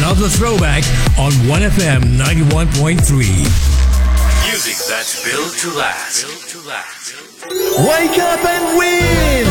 of the throwback on 1FM 91.3. Music that's built to last. Wake up and win!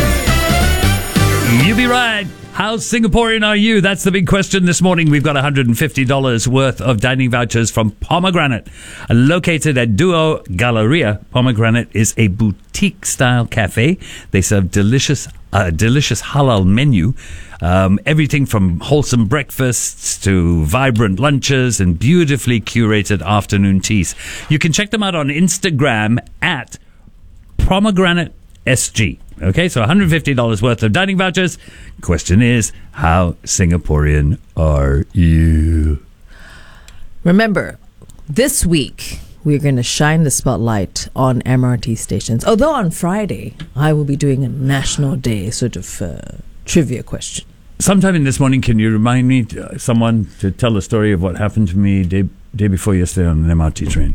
You be right. How Singaporean are you? That's the big question this morning. We've got $150 worth of dining vouchers from Pomegranate. Located at Duo Galleria, Pomegranate is a boutique-style cafe. They serve delicious halal menu. Everything from wholesome breakfasts to vibrant lunches and beautifully curated afternoon teas. You can check them out on Instagram at Pomegranate SG. Okay, so $150 worth of dining vouchers. Question is, how Singaporean are you? Remember, this week we're going to shine the spotlight on MRT stations. Although on Friday I will be doing a National Day sort of trivia question. Sometime in this morning, can you remind me, someone, to tell a story of what happened to me day before yesterday on an MRT train?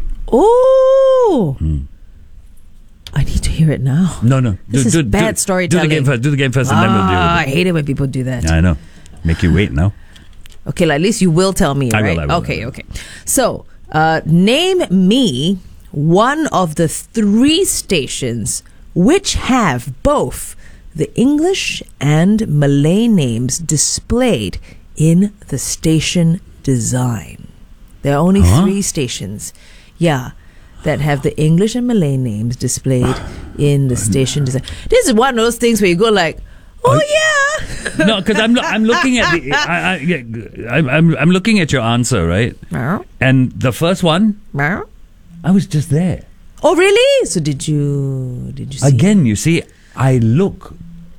Oh! I need to hear it now. No. This is bad storytelling. Do the game first and then we'll deal with it. I hate it when people do that. I know. Make you wait now. Okay, at least you will tell me, right? I will. Okay. So, name me one of the 3 stations which have both the English and Malay names displayed in the station design. There are only 3 stations. Yeah. That have the English and Malay names displayed in the station design. This is one of those things where you go like, oh yeah. No, because I'm looking at the I'm looking at your answer, right? And the first one, I was just there. Oh really? So did you see? Again, you see, I look.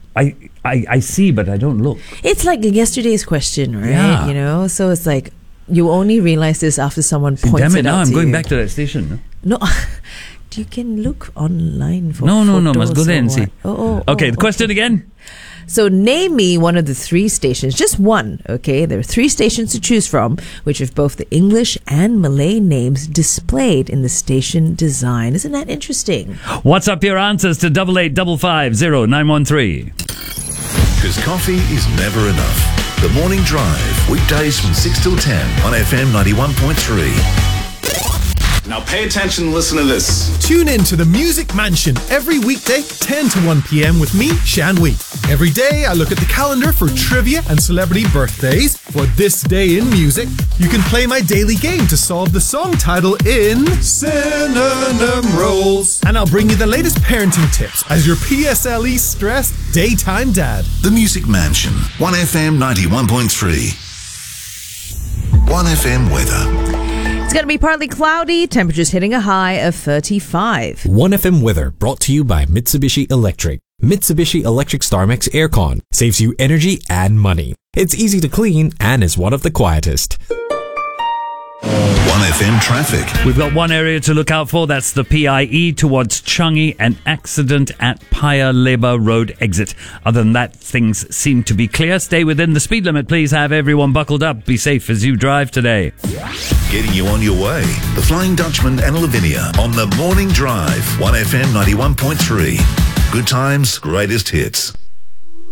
I see, but I don't look. It's like yesterday's question, right? Yeah. You know, so it's like you only realize this after someone points Damn it! it Now out I'm to going you. back to that station. No, you can look online for No, photos must go there and see. Okay, the question again. So name me one of the 3 stations, just one, okay? There are 3 stations to choose from, which have both the English and Malay names displayed in the station design. Isn't that interesting? WhatsApp your answers to 88550913. Because coffee is never enough. The Morning Drive, weekdays from 6 till 10 on FM 91.3. Now pay attention and listen to this. Tune in to the Music Mansion every weekday, 10 to 1 p.m. with me, Shan Wee. Every day, I look at the calendar for trivia and celebrity birthdays. For this day in music, you can play my daily game to solve the song title in Synonym Rolls. And I'll bring you the latest parenting tips as your PSLE stressed daytime dad. The Music Mansion, 1FM 91.3. 1FM weather. It's going to be partly cloudy, temperatures hitting a high of 35. 1FM weather brought to you by Mitsubishi Electric. Mitsubishi Electric StarMax Aircon saves you energy and money. It's easy to clean and is one of the quietest. 1FM traffic. We've got one area to look out for. That's the PIE towards Changi, an accident at Paya Lebar Road exit. Other than that, things seem to be clear. Stay within the speed limit. Please have everyone buckled up. Be safe as you drive today. Getting you on your way. The Flying Dutchman and Lavinia on the Morning Drive, 1FM 91.3. Good times, greatest hits.